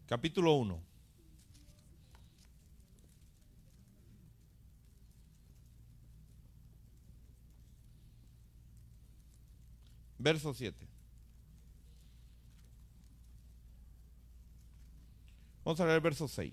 capítulo 1. Verso 7. Vamos a leer el verso 6.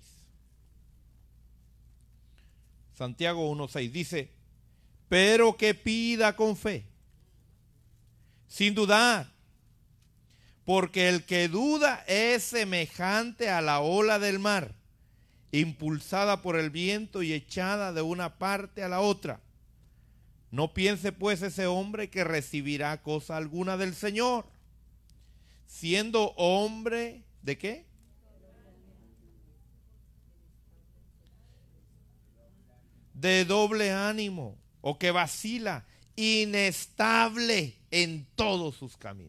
Santiago 1:6 dice: pero que pida con fe, sin dudar, porque el que duda es semejante a la ola del mar, impulsada por el viento y echada de una parte a la otra. No piense pues ese hombre que recibirá cosa alguna del Señor, siendo hombre ¿de qué? De doble ánimo, o que vacila, inestable en todos sus caminos.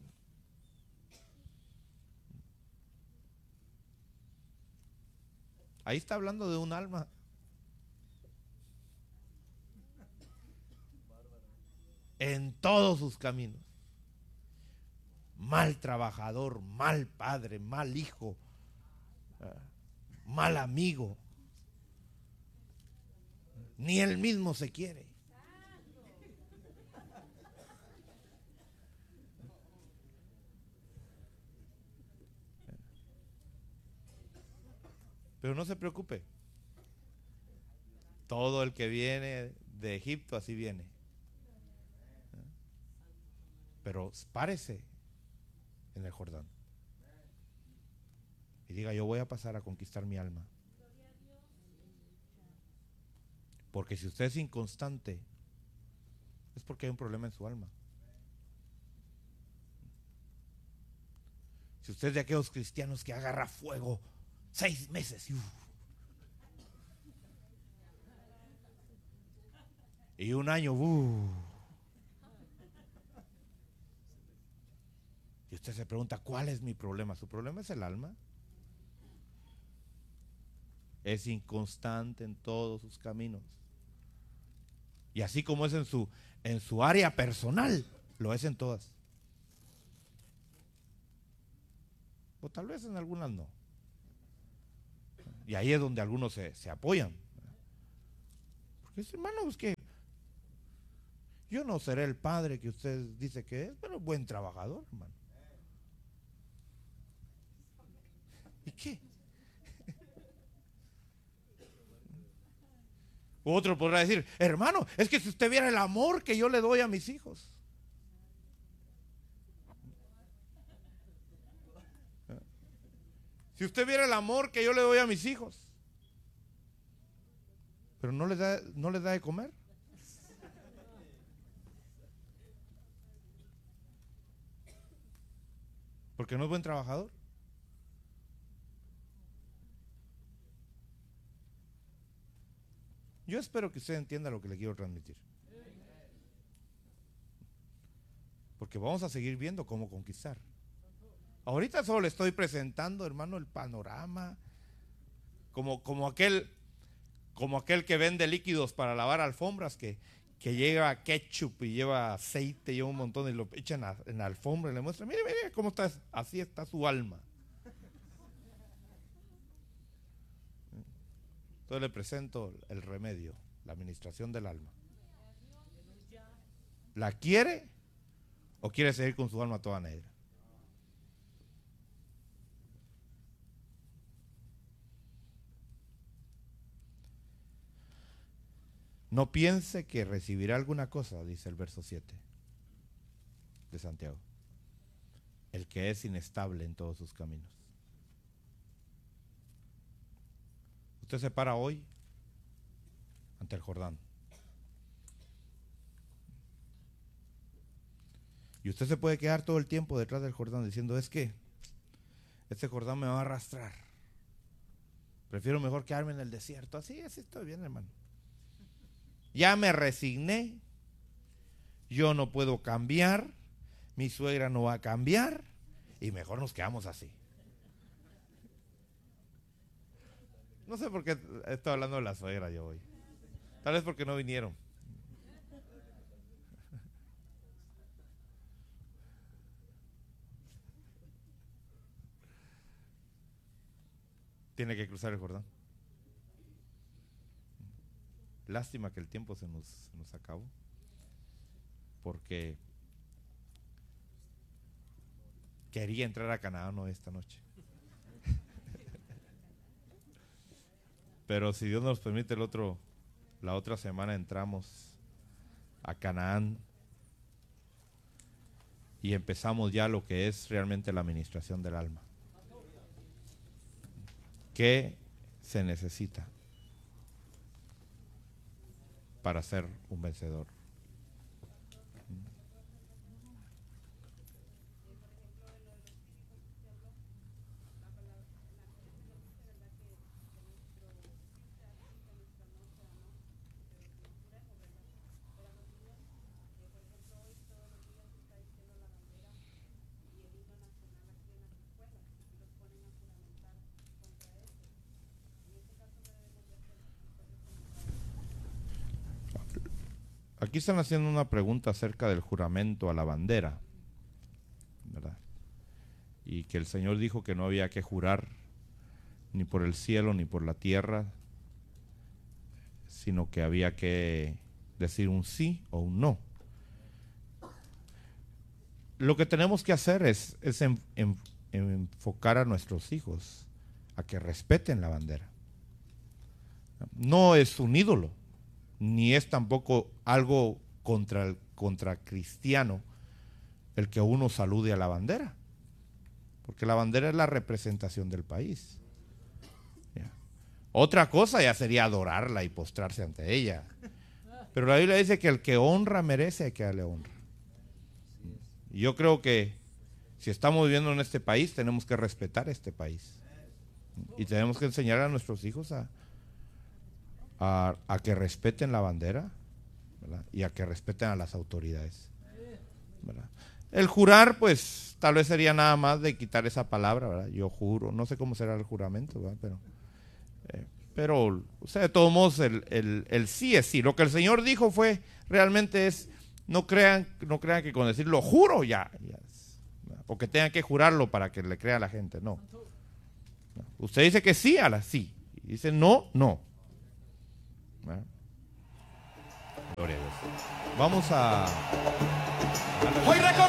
Ahí está hablando de un alma en todos sus caminos. Mal trabajador, mal padre, mal hijo, mal amigo. Ni él mismo se quiere. Pero no se preocupe. Todo el que viene de Egipto así viene. Pero párese en el Jordán y diga: yo voy a pasar a conquistar mi alma. Porque si usted es inconstante, es porque hay un problema en su alma. Si usted es de aquellos cristianos que agarra fuego 6 meses y un año y usted se pregunta: ¿cuál es mi problema? Su problema es el alma. Es inconstante en todos sus caminos. Y así como es en su área personal, lo es en todas. O tal vez en algunas no. Y ahí es donde algunos se apoyan. Porque dice: hermano, es que yo no seré el padre que usted dice que es, pero buen trabajador, hermano. ¿Y qué? Otro podrá decir: hermano, es que si usted viera el amor que yo le doy a mis hijos. Si usted viera el amor que yo le doy a mis hijos, pero no les da de comer. Porque no es buen trabajador. Yo espero que usted entienda lo que le quiero transmitir. Porque vamos a seguir viendo cómo conquistar. Ahorita solo le estoy presentando, hermano, el panorama. Como aquel que vende líquidos para lavar alfombras, que lleva ketchup y lleva aceite y lleva un montón y lo echan en la alfombra y le muestra: mire, mire cómo está, así está su alma. Entonces le presento el remedio, la administración del alma. ¿La quiere o quiere seguir con su alma toda negra? No piense que recibirá alguna cosa, dice el verso 7 de Santiago, el que es inestable en todos sus caminos. Usted se para hoy ante el Jordán y usted se puede quedar todo el tiempo detrás del Jordán diciendo: es que este Jordán me va a arrastrar, prefiero mejor quedarme en el desierto. Así estoy bien, hermano. Ya me resigné, yo no puedo cambiar, mi suegra no va a cambiar y mejor nos quedamos así. No sé por qué estoy hablando de la suegra yo hoy. Tal vez porque no vinieron. tiene que cruzar el Jordán. Lástima que el tiempo se nos acabó, porque quería entrar a Canaán esta noche. Pero si Dios nos permite, la otra semana entramos a Canaán y empezamos ya lo que es realmente la administración del alma. ¿Qué se necesita para ser un vencedor? Aquí están haciendo una pregunta acerca del juramento a la bandera, ¿verdad? Y que el Señor dijo que no había que jurar ni por el cielo ni por la tierra, sino que había que decir un sí o un no. Lo que tenemos que hacer es enfocar a nuestros hijos a que respeten la bandera. No es un ídolo, ni es tampoco algo contra cristiano el que uno salude a la bandera, porque la bandera es la representación del país. ¿Ya? Otra cosa ya sería adorarla y postrarse ante ella, pero la Biblia dice que el que honra merece, hay que darle honra. Y yo creo que si estamos viviendo en este país, tenemos que respetar este país y tenemos que enseñar a nuestros hijos a que respeten la bandera, ¿verdad? Y a que respeten a las autoridades, ¿verdad? El jurar, pues tal vez sería nada más de quitar esa palabra, ¿verdad? Yo juro, no sé cómo será el juramento, ¿verdad? Pero o sea, de todos modos el sí es sí. Lo que el Señor dijo fue, realmente es, no crean que con decir lo juro ya es, o que tengan que jurarlo para que le crea a la gente, no. Usted dice que sí a la sí, y dice no, no. Gloria a Dios. Vamos a